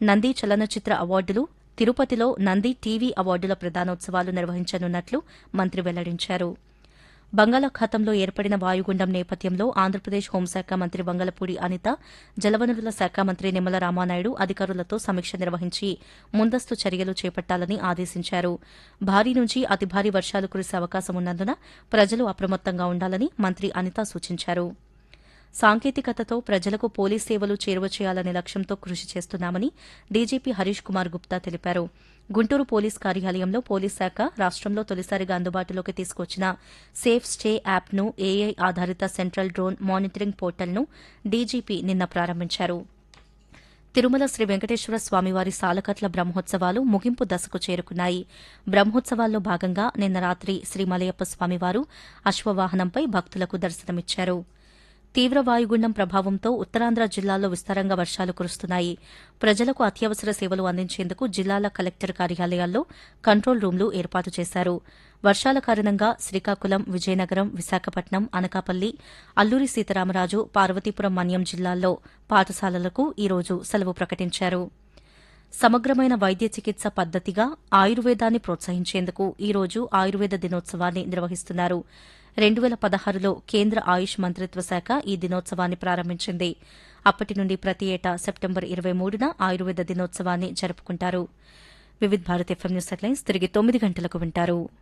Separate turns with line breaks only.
నంది చలనచిత్ర అవార్డులు, తిరుపతిలో నంది టీవీ అవార్డుల ప్రదానోత్సవాలు నిర్వహించనున్నట్లు మంత్రి వెల్లడించారు. బంగాళాఖాతంలో ఏర్పడిన వాయుగుండం నేపథ్యంలో ఆంధ్రప్రదేశ్ హోంశాఖ మంత్రి వంగలపూడి అనిత, జలవనరుల శాఖ మంత్రి నిమ్మల రామానాయుడు అధికారులతో సమీక్ష నిర్వహించి ముందస్తు చర్యలు చేపట్టాలని ఆదేశించారు. భారీ నుంచి అతి భారీ వర్షాలు కురిసే అవకాశం ఉన్నందున ప్రజలు అప్రమత్తంగా ఉండాలని మంత్రి అనిత సూచించారు. సాంకేతికతతో ప్రజలకు పోలీస్ సేవలు చేరువ చేయాలనే లక్ష్యంతో కృషి చేస్తున్నామని డీజీపీ హరీష్ కుమార్ గుప్తా తెలిపారు. గుంటూరు పోలీస్ కార్యాలయంలో పోలీస్ శాఖ రాష్టంలో తొలిసారిగా అందుబాటులోకి తీసుకొచ్చిన సేఫ్ స్టే యాప్ను, ఏఐ ఆధారిత సెంట్రల్ డ్రోన్ మానిటరింగ్ పోర్టల్ను డీజీపీ నిన్న ప్రారంభించారు. తిరుమల శ్రీ వెంకటేశ్వర స్వామివారి సాలకట్ల బ్రహ్మోత్సవాలు ముగింపు దశకు చేరుకున్నాయి. బ్రహ్మోత్సవాల్లో భాగంగా నిన్న రాత్రి శ్రీ మలయప్ప స్వామివారు అశ్వవాహనంపై భక్తులకు దర్శనమిచ్చారు. తీవ్ర వాయుగుండం ప్రభావంతో ఉత్తరాంధ్ర జిల్లాల్లో విస్తారంగా వర్షాలు కురుస్తున్నాయి. ప్రజలకు అత్యవసర సేవలు అందించేందుకు జిల్లాల కలెక్టర్ కార్యాలయాల్లో కంట్రోల్ రూంలు ఏర్పాటు చేశారు. వర్షాల కారణంగా శ్రీకాకుళం, విజయనగరం, విశాఖపట్నం, అనకాపల్లి, అల్లూరి సీతారామరాజు, పార్వతీపురం మన్యం జిల్లాల్లో పాఠశాలలకు ఈ రోజు సెలవు ప్రకటించారు. సమగ్రమైన వైద్య చికిత్స పద్దతిగా ఆయుర్వేదాన్ని ప్రోత్సహించేందుకు ఈ రోజు ఆయుర్వేద దినోత్సవాన్ని నిర్వహిస్తున్నారు. 2016లో కేంద్ర ఆయుష్ మంత్రిత్వ శాఖ ఈ దినోత్సవాన్ని ప్రారంభించింది. అప్పటి నుండి ప్రతి ఏటా సెప్టెంబర్ 23న ఆయుర్వేద దినోత్సవాన్ని జరుపుకుంటారు. వివిధ భారత్ ఎఫ్ఎం న్యూస్ హెడ్లైన్స్ తిరిగి 9 గంటలకు వింటారు.